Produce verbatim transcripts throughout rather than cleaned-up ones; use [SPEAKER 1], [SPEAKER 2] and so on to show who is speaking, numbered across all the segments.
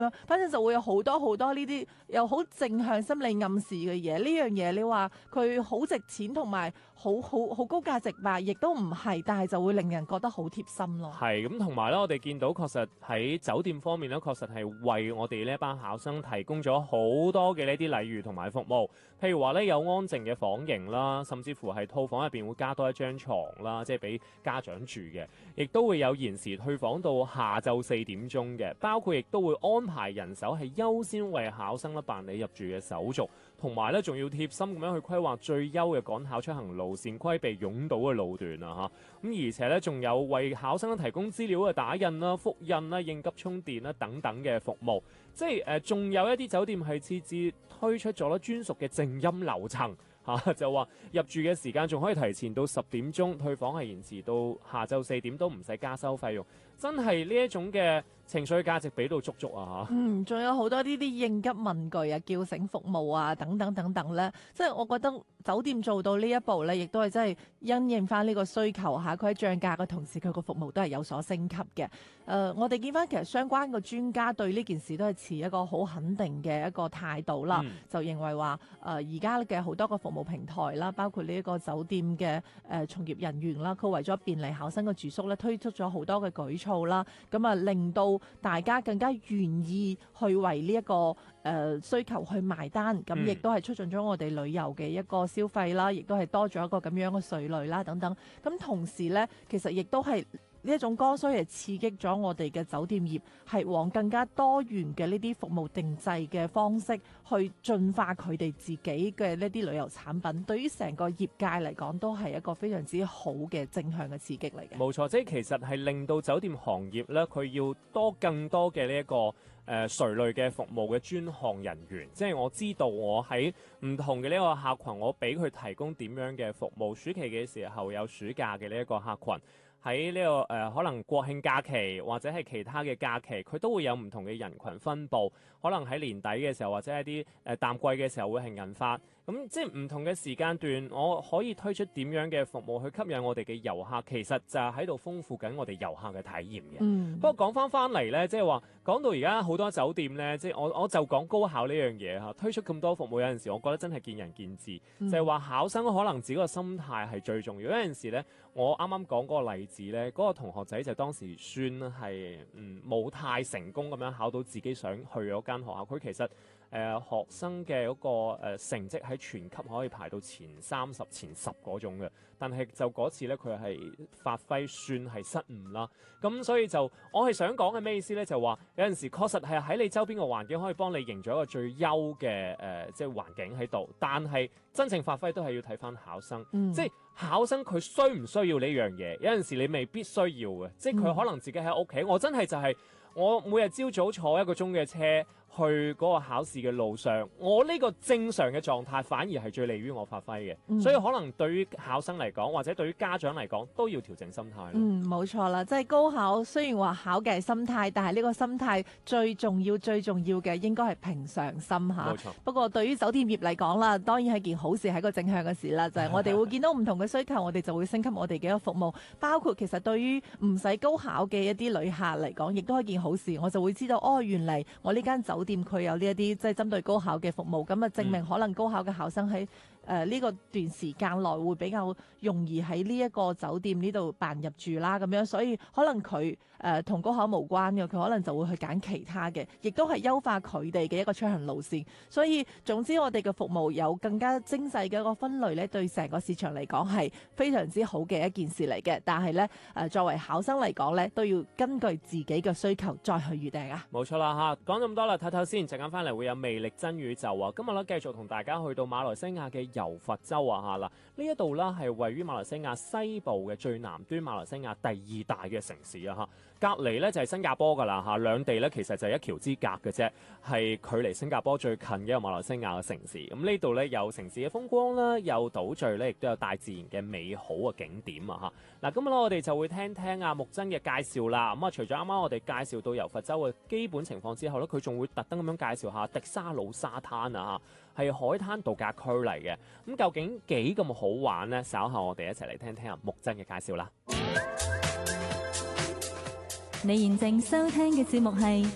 [SPEAKER 1] 反正就會有好多好多呢啲又好正向心理暗示嘅嘢。呢樣嘢你話佢好值錢同埋好好好高價值吧，亦都唔係，但係就會令人覺得好貼心咯。
[SPEAKER 2] 係咁，同埋咧，我哋見到確實喺酒店方面咧，確實係為我哋呢一班考生提供咗好多嘅呢啲禮遇同埋服務。譬如話咧，有安靜嘅房型啦，甚至乎係套房入邊會加多一張床啦，即係俾家長住嘅，亦都會有延時退房到下晝四點鐘嘅，包括亦都會安排人手係優先為考生咧辦理入住嘅手續，同埋咧仲要貼心咁樣去規劃最優嘅趕考出行路線，規避擁堵嘅路段啊嚇。咁而且咧仲有為考生提供資料嘅打印啦、複印啦、應急充電啦等等嘅服務，即係誒仲有一啲酒店係設置推出咗啦專屬嘅靜音樓層。嚇、啊、就話入住嘅時間仲可以提前到十點鐘，退房係延遲到下晝四點都唔使加收費用，真係呢一種嘅情緒價值俾到足足啊！嚇，
[SPEAKER 1] 嗯，仲有好多呢啲應急問句啊、叫醒服務啊等等等等咧，即係我覺得酒店做到呢一步咧，亦都係真係因應翻呢個需求嚇，佢喺漲價嘅同時，佢個服務都係有所升級嘅。誒、呃，我哋見翻其實相關嘅專家對呢件事都係持一個好肯定嘅一個態度啦，嗯、就認為話誒而家嘅好多個服務平台啦，包括呢一個酒店嘅誒、呃、從業人員啦，佢為咗便利考生嘅住宿咧，推出咗好多嘅舉措啦，咁啊令到大家更加願意去為呢、這、一個誒、呃、需求去埋單，咁亦都係促進咗我哋旅遊嘅一個消費啦，亦都係多咗一個咁樣嘅稅類啦等等。咁同時咧，其實亦都係呢一種剛需係刺激咗我哋嘅酒店業係往更加多元嘅呢啲服務定製嘅方式去進化佢哋自己嘅呢啲旅遊產品，對於成個業界嚟講都係一個非常之好嘅正向嘅刺激嚟嘅。
[SPEAKER 2] 冇錯，即係其實係令到酒店行業咧，佢要多更多嘅呢一個誒垂類嘅服務嘅專項人員，即係我知道我喺唔同嘅呢個客群，我俾佢提供點樣嘅服務。暑期嘅時候有暑假嘅呢一個客群。喺呢、這個誒、呃、可能國慶假期或者係其他嘅假期，佢都會有唔同嘅人群分佈。可能喺年底嘅時候或者係啲誒淡季嘅時候會係銀髮。咁即係唔同嘅時間段，我可以推出點樣嘅服務去吸引我哋嘅遊客，其實就係喺度豐富緊我哋遊客嘅體驗嘅。
[SPEAKER 1] 嗯、
[SPEAKER 2] 不過講翻翻嚟呢，即係話講到而家好多酒店呢，即係我我就講高考呢樣嘢嚇，推出咁多服務有陣時，我覺得真係見仁見智。嗯、就係話考生可能自己個心態係最重要。有陣時呢，我啱啱講嗰個例子呢，嗰、嗰個同學仔就當時算係嗯冇太成功咁樣考到自己想去嗰間學校，佢其實。誒、呃、學生嘅嗰、那個、呃、成績喺全級可以排到前三十、前十嗰種嘅，但係就嗰次咧佢係發揮算係失誤啦。咁所以就我係想講嘅咩意思咧？就話有陣時確實係喺你周邊嘅環境可以幫你營造一個最優嘅誒即係環境喺度，但係真正發揮都係要睇翻考生，嗯、即係考生佢需唔需要呢樣嘢？有陣時你未必需要嘅，即係佢可能自己喺屋企，我真係就係、是。我每日朝早坐一個鐘嘅車去嗰個考試嘅路上，我呢個正常嘅狀態反而係最利於我發揮嘅，嗯、所以可能對於考生嚟講，或者對於家長嚟講，都要調整心態。
[SPEAKER 1] 嗯，冇錯啦，即係高考雖然話考嘅係心態，但係呢個心態最重要、最重要嘅應該係平常心嚇。冇錯。不過對於酒店業嚟講啦，當然係件好事，係一個正向嘅事啦。就係、是、我哋會見到唔同嘅需求，我哋就會升級我哋嘅一個服務，包括其實對於唔使高考嘅一啲旅客嚟講，亦都係件好事。我就會知道，哦，原嚟我呢間酒店佢有呢一啲即係針對高考嘅服務，咁啊證明可能高考嘅考生喺誒呢個段時間內會比較容易喺呢一個酒店呢度辦入住啦，咁樣，所以可能佢誒同高考無關嘅，佢可能就會去揀其他嘅，亦都係優化佢哋嘅一個出行路線。所以總之我哋嘅服務有更加精細嘅一個分類咧，對成個市場嚟講係非常之好嘅一件事嚟嘅。但係咧誒作為考生嚟講咧，都要根據自己嘅需求再去預訂啊。
[SPEAKER 2] 冇錯啦嚇，講咁多啦，睇睇先，陣間翻嚟會有魅力真宇宙啊！今日咧繼續同大家去到馬來西亞嘅柔佛州啊嚇啦，呢一度啦係位於馬來西亞西部嘅最南端，馬來西亞第二大嘅城市啊嚇，隔離咧就係新加坡噶啦嚇，兩地咧其實就係一橋之隔嘅啫，係距離新加坡最近嘅一個馬來西亞嘅城市。咁呢度咧有城市嘅風光啦，有島嶼咧，亦都有大自然嘅美好嘅景點啊嚇。嗱，今日咧我哋就會聽聽阿木真嘅介紹啦。咁啊，除咗啱啱我哋介紹到柔佛州嘅基本情況之後咧，佢仲會特登咁樣介紹下迪沙魯沙灘啊嚇，係海灘度假區嚟嘅。咁究竟幾咁好玩呢？稍後我哋一齊嚟聽聽阿木真嘅介紹啦。
[SPEAKER 3] 你現正收聽嘅節目係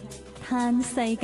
[SPEAKER 3] 嘆世界。